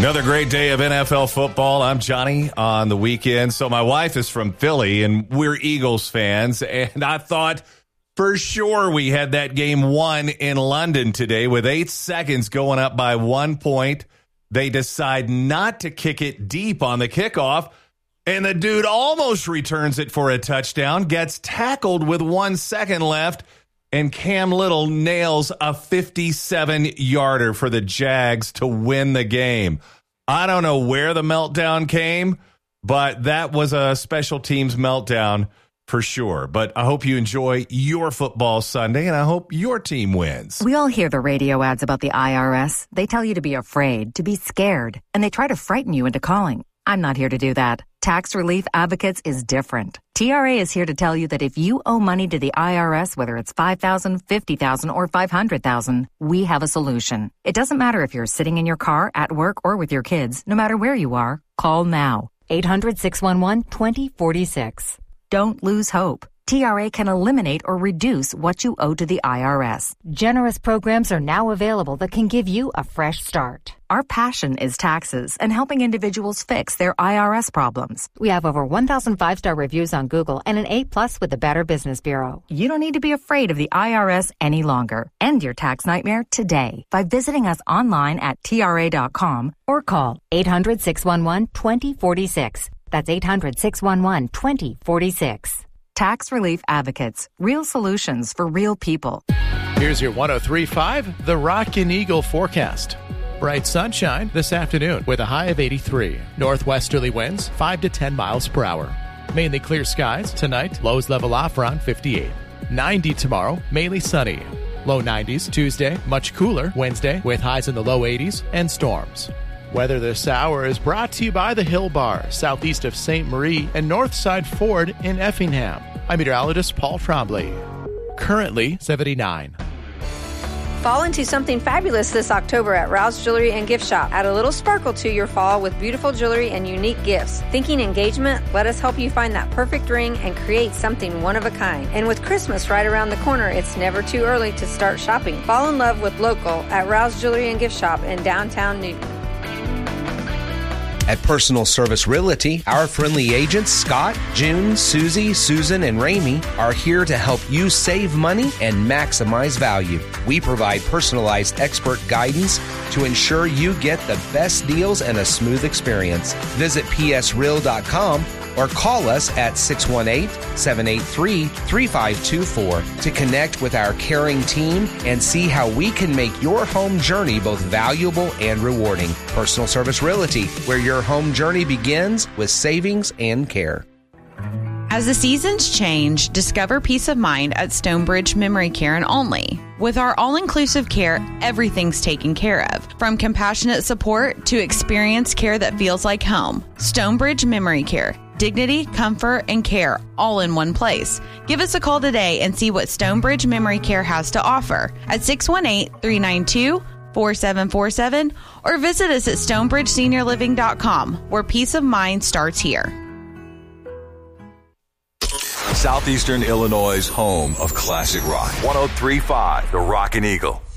Another great day of NFL football. I'm Johnny on the weekend. So my wife is from Philly, and we're Eagles fans. And I thought for sure we had that game won in London today with 8 seconds going up by 1 point. They decide not to kick it deep on the kickoff, and the dude almost returns it for a touchdown, gets tackled with 1 second left, and Cam Little nails a 57-yarder for the Jags to win the game. I don't know where the meltdown came, but that was a special teams meltdown for sure. But I hope you enjoy your football Sunday, and I hope your team wins. We all hear the radio ads about the IRS. They tell you to be afraid, to be scared, and they try to frighten you into calling. I'm not here to do that. Tax Relief Advocates is different. TRA is here to tell you that if you owe money to the IRS, whether it's $5,000, $50,000, or $500,000, we have a solution. It doesn't matter if you're sitting in your car, at work, or with your kids. No matter where you are, call now. 800-611-2046. Don't lose hope. TRA can eliminate or reduce what you owe to the IRS. Generous programs are now available that can give you a fresh start. Our passion is taxes and helping individuals fix their IRS problems. We have over 1,000 5-star reviews on Google and an A+ with the Better Business Bureau. You don't need to be afraid of the IRS any longer. End your tax nightmare today by visiting us online at TRA.com or call 800-611-2046. That's 800-611-2046. Tax Relief Advocates. Real solutions for real people. Here's your 103.5, the Rockin' Eagle forecast. Bright sunshine this afternoon with a high of 83. Northwesterly winds 5 to 10 miles per hour. Mainly clear skies tonight. Lows level off around 58. 90 tomorrow, mainly sunny. Low 90s Tuesday, much cooler Wednesday with highs in the low 80s and storms. Weather this hour is brought to you by the Hill Bar, southeast of St. Marie and Northside Ford in Effingham. I'm meteorologist Paul Trombley. Currently 79. Fall into something fabulous this October at Rouse Jewelry and Gift Shop. Add a little sparkle to your fall with beautiful jewelry and unique gifts. Thinking engagement? Let us help you find that perfect ring and create something one of a kind. And with Christmas right around the corner, it's never too early to start shopping. Fall in love with local at Rouse Jewelry and Gift Shop in downtown Newton. At Personal Service Realty, our friendly agents, Scott, June, Susie, Susan, and Ramey, are here to help you save money and maximize value. We provide personalized expert guidance to ensure you get the best deals and a smooth experience. Visit psreal.com or call us at 618-783-3524 to connect with our caring team and see how we can make your home journey both valuable and rewarding. Personal Service Realty, where your home journey begins with savings and care. As the seasons change, discover peace of mind at Stonebridge Memory Care and Only. With our all-inclusive care, everything's taken care of. From compassionate support to experienced care that feels like home. Stonebridge Memory Care. Dignity, comfort, and care all in one place. Give us a call today and see what Stonebridge Memory Care has to offer at 618-392-4747 or visit us at stonebridgeseniorliving.com, where peace of mind starts here. Southeastern Illinois' home of classic rock. 103.5, the Rockin' Eagle.